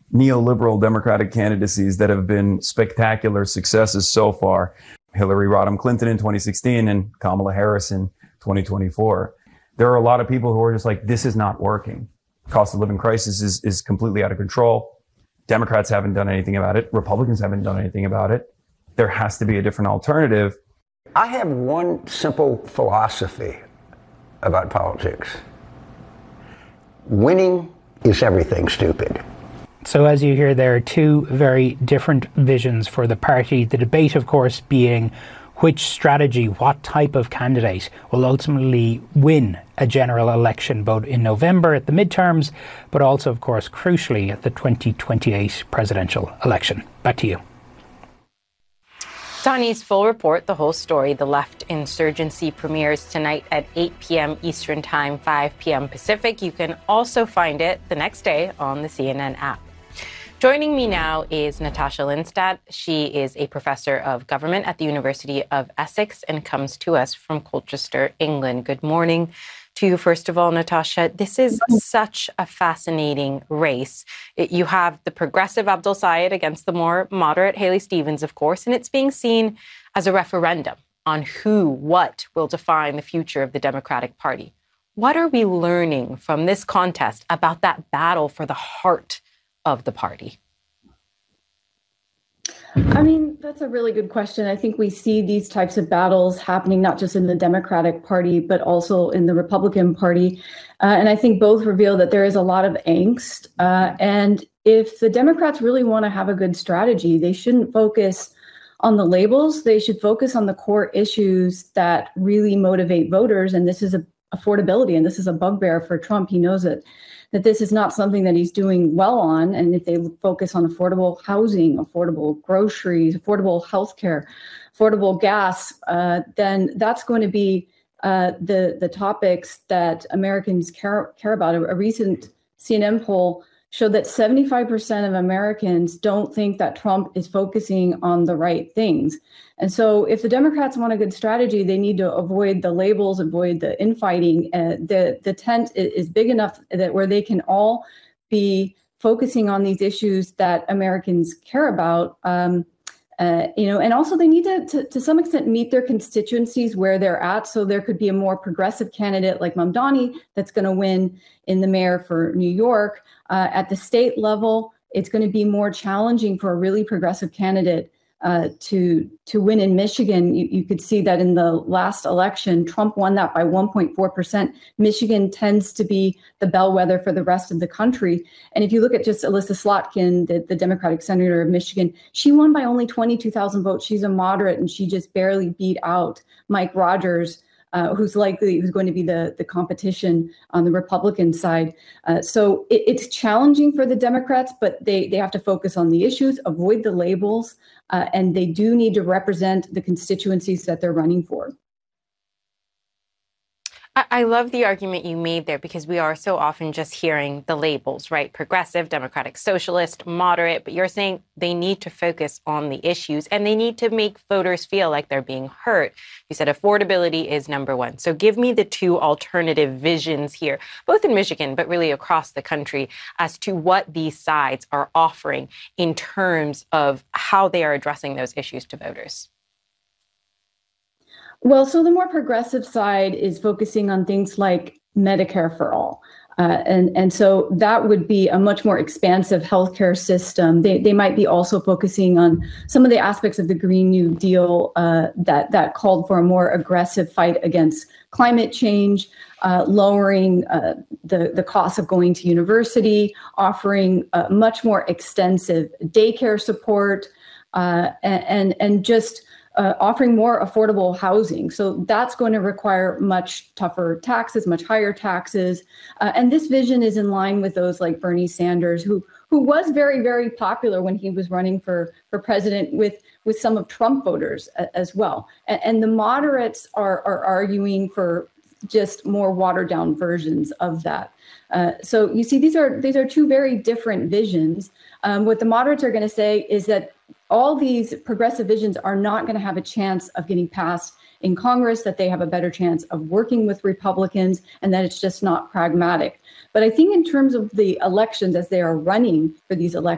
neoliberal Democratic candidacies that have been spectacular successes so far. Hillary Rodham Clinton in 2016 and Kamala Harris in 2024. There are a lot of people who are just like, this is not working. Cost of living crisis is completely out of control. Democrats haven't done anything about it. Republicans haven't done anything about it. There has to be a different alternative. I have one simple philosophy about politics. Winning is everything, stupid. So as you hear, there are two very different visions for the party. The debate, of course, being which strategy, what type of candidate will ultimately win a general election, both in November at the midterms, but also, of course, crucially at the 2028 presidential election. Back to you. Donnie's full report, the whole story, The Left Insurgency, premieres tonight at 8 p.m. Eastern Time, 5 p.m. Pacific. You can also find it the next day on the CNN app. Joining me now is Natasha Lindstad. She is a professor of government at the University of Essex and comes to us from Colchester, England. Good morning to you, first of all, Natasha. This is such a fascinating race. You have the progressive Abdul Sayed against the more moderate Haley Stevens, of course, and it's being seen as a referendum on what will define the future of the Democratic Party. What are we learning from this contest about that battle for the heart of the party? I mean, that's a really good question. I think we see these types of battles happening not just in the Democratic Party, but also in the Republican Party. And I think both reveal that there is a lot of angst. And if the Democrats really want to have a good strategy, they shouldn't focus on the labels. They should focus on the core issues that really motivate voters. And this is affordability, and this is a bugbear for Trump. He knows it. That this is not something that he's doing well on. And if they focus on affordable housing, affordable groceries, affordable healthcare, affordable gas, then that's going to be the topics that Americans care about. A recent CNN poll showed that 75% of Americans don't think that Trump is focusing on the right things. And so if the Democrats want a good strategy, they need to avoid the labels, avoid the infighting. The tent is big enough that where they can all be focusing on these issues that Americans care about. And also they need to some extent meet their constituencies where they're at. So there could be a more progressive candidate like Mamdani that's going to win in the mayor for New York. At the state level, it's going to be more challenging for a really progressive candidate to win in Michigan. You could see that in the last election, Trump won that by 1.4%. Michigan tends to be the bellwether for the rest of the country. And if you look at just Elissa Slotkin, the Democratic senator of Michigan, she won by only 22,000 votes. She's a moderate, and she just barely beat out Mike Rogers, who's going to be the competition on the Republican side. So it's challenging for the Democrats, but they have to focus on the issues, avoid the labels, and they do need to represent the constituencies that they're running for. I love the argument you made there, because we are so often just hearing the labels, right? Progressive, democratic, socialist, moderate, but you're saying they need to focus on the issues and they need to make voters feel like they're being heard. You said affordability is number one. So give me the two alternative visions here, both in Michigan, but really across the country, as to what these sides are offering in terms of how they are addressing those issues to voters. Well, so the more progressive side is focusing on things like Medicare for all. And so that would be a much more expansive healthcare system. They might be also focusing on some of the aspects of the Green New Deal that called for a more aggressive fight against climate change, lowering the cost of going to university, offering much more extensive daycare support, and just offering more affordable housing. So that's going to require much tougher taxes, much higher taxes. And this vision is in line with those like Bernie Sanders, who was very, very popular when he was running for president with some of Trump voters as well. And the moderates are arguing for just more watered down versions of that. So you see, these are two very different visions. What the moderates are going to say is that all these progressive visions are not going to have a chance of getting passed in Congress, that they have a better chance of working with Republicans, and that it's just not pragmatic. But I think in terms of the elections as they are running for these